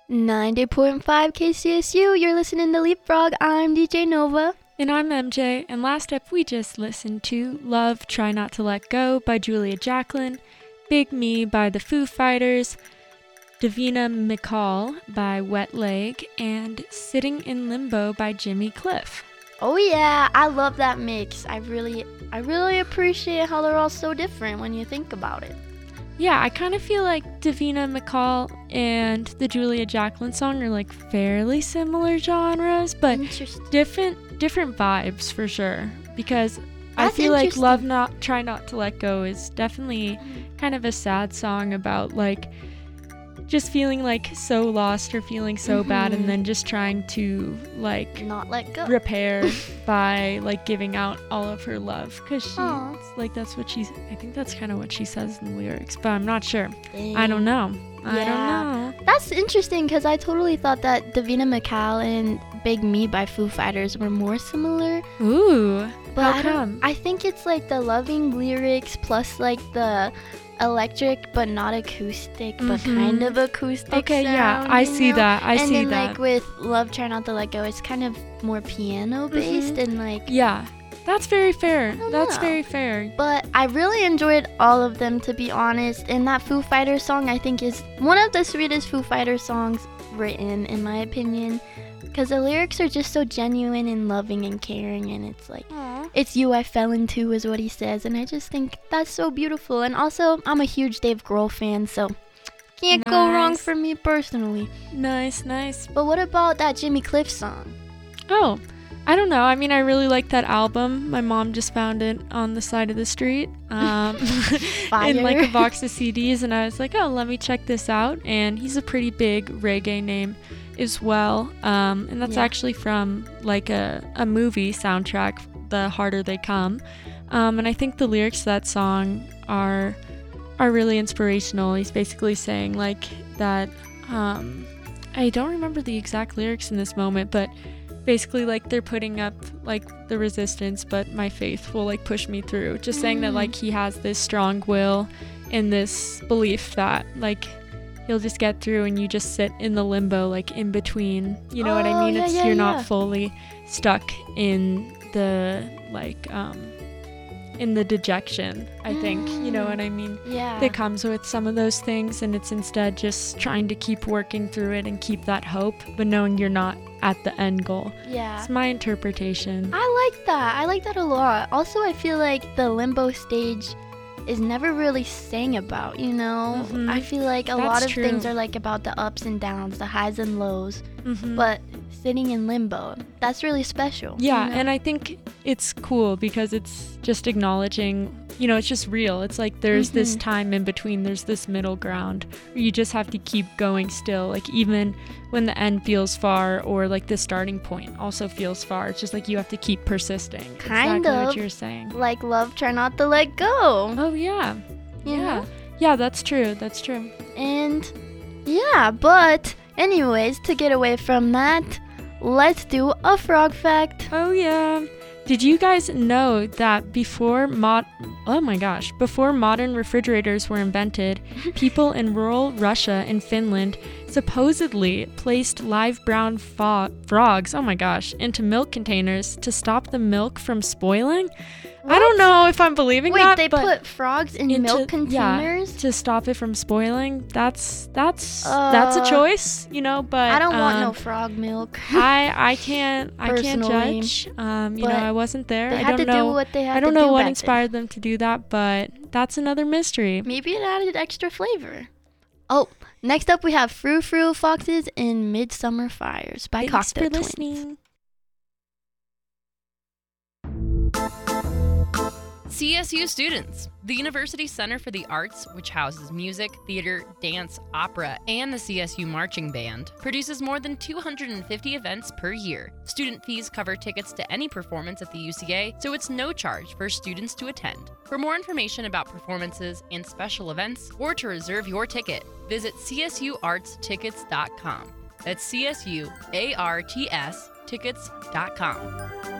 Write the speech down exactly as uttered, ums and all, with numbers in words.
ninety point five K C S U, you're listening to Leapfrog. I'm D J Nova. And I'm M J, and last up we just listened to Love, Try Not to Let Go by Julia Jacklin, Big Me by the Foo Fighters, Davina McCall by Wet Leg, and Sitting in Limbo by Jimmy Cliff. Oh yeah, I love that mix. I really, I really appreciate how they're all so different when you think about it. Yeah, I kind of feel like Davina McCall and the Julia Jacklin song are like fairly similar genres, but different different vibes for sure. Because That's I feel like Love Not Try Not to Let Go is definitely kind of a sad song about like just feeling like so lost or feeling so mm-hmm. bad, and then just trying to like not let go repair by like giving out all of her love, because she like that's what she's I think that's kind of what she says in the lyrics, but I'm not sure. Dang. I don't know yeah. I don't know. That's interesting, because I totally thought that Davina McCall and Big Me by Foo Fighters were more similar. Ooh, but how I come? I think it's like the loving lyrics plus like the electric but not acoustic, mm-hmm. but kind of acoustic okay sound, yeah I see know? that I and see then that like with Love Try Not to Let Go, it's kind of more piano based mm-hmm. and like yeah that's very fair that's know. very fair But I really enjoyed all of them, to be honest. And that Foo Fighters song, I think, is one of the sweetest Foo Fighters songs written, in my opinion, because the lyrics are just so genuine and loving and caring, and it's like Aww. It's you I fell into is what he says, and I just think that's so beautiful. And also, I'm a huge Dave Grohl fan, so can't nice. go wrong for me personally. Nice nice But what about that Jimmy Cliff song? Oh, I don't know. I mean, I really like that album. My mom just found it on the side of the street um, in like a box of C Ds, and I was like, oh, let me check this out. And he's a pretty big reggae name as well, um, and that's yeah. actually from like a, a movie soundtrack, The Harder They Come, um, and I think the lyrics to that song are are really inspirational. He's basically saying like that um, I don't remember the exact lyrics in this moment, but basically like they're putting up like the resistance, but my faith will like push me through. Just mm. saying that like he has this strong will and this belief that like you'll just get through, and you just sit in the limbo, like in between, you know oh, what I mean? Yeah, it's yeah, you're yeah. not fully stuck in the like um in the dejection, I think, mm. you know what I mean? Yeah. That comes with some of those things, and it's instead just trying to keep working through it and keep that hope, but knowing you're not at the end goal. Yeah. It's my interpretation. I like that. I like that a lot. Also, I feel like the limbo stage is never really sang about, you know? Mm-hmm. I feel like a That's lot of true. things are like about the ups and downs, the highs and lows, mm-hmm. but sitting in limbo, that's really special. Yeah, you know? and I think it's cool because it's just acknowledging, you know, it's just real. It's like there's mm-hmm. this time in between, there's this middle ground where you just have to keep going still, like even when the end feels far or like the starting point also feels far. It's just like you have to keep persisting. Kind exactly of what you're saying. Like Love Try Not to Let Go. Oh yeah. You yeah. know? Yeah, that's true. That's true. And yeah, but anyways, to get away from that, let's do a frog fact. Oh yeah. Did you guys know that before mod oh my gosh, before modern refrigerators were invented, people in rural Russia and Finland supposedly placed live brown fo- frogs, oh my gosh, into milk containers to stop the milk from spoiling? What? I don't know if I'm believing Wait, that. Wait, they but put frogs in into, milk containers? Yeah, to stop it from spoiling. That's that's uh, that's a choice, you know. But I don't um, want no frog milk. I I can't I can't Personally, judge. Um, you know, I wasn't there. They I had don't to know. do what they had I don't to know do what back inspired then. them to do that, but that's another mystery. Maybe it added extra flavor. Oh, next up we have Frou Frou Foxes in Midsummer Fires by Thanks Cocktail for Twins. listening. C S U students. The University Center for the Arts, which houses music, theater, dance, opera, and the C S U Marching Band, produces more than two hundred fifty events per year. Student fees cover tickets to any performance at the U C A, so it's no charge for students to attend. For more information about performances and special events, or to reserve your ticket, visit c s u arts tickets dot com. That's C S U A R T S tickets dot com.